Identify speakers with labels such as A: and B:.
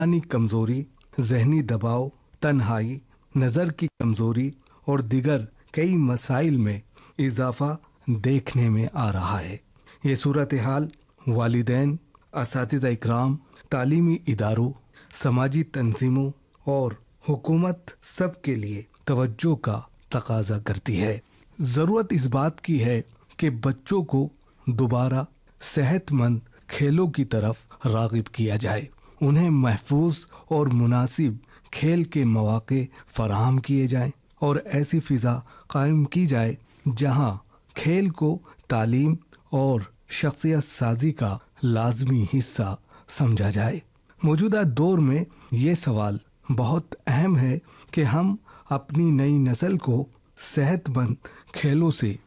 A: जिस्मानी कमजोरी, जहनी दबाव, तन्हाई, नज़र की कमजोरी और दिगर कई मसाइल में इजाफा देखने में आ रहा है। ये सूरत हाल वालिदैन, असातिज़ा इकराम, तालीमी इदारों, समाजी तंजीमों और हुकूमत सब के लिए तवज्जो का तकाजा करती है। ज़रूरत इस बात की है कि बच्चों को दोबारा सेहतमंद खेलों की तरफ रागिब किया जाए। उन्हें महफूज और मुनासिब खेल के मौके फराहम किए जाएं और ऐसी फिजा कायम की जाए जहां खेल को तालीम और शख्सियत साजी का लाजमी हिस्सा समझा जाए। मौजूदा दौर में ये सवाल बहुत अहम है कि हम अपनी नई नस्ल को सेहतमंद खेलों से